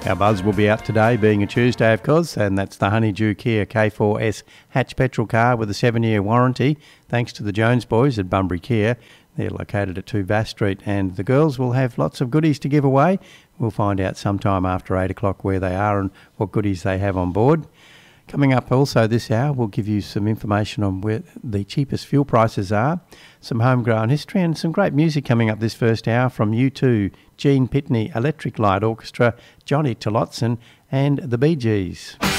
Our buzz will be out today, being a Tuesday, of course, and that's the Honeydew Kia K4S hatch petrol car with a 7-year warranty, thanks to the Jones boys at Bunbury Kia. They're located at 2 Bass Street, and the girls will have lots of goodies to give away. We'll find out sometime after 8 o'clock where they are and what goodies they have on board. Coming up also this hour, we'll give you some information on where the cheapest fuel prices are, some homegrown history, and some great music coming up this first hour from U2, Gene Pitney, Electric Light Orchestra, Johnny Tillotson, and the Bee Gees.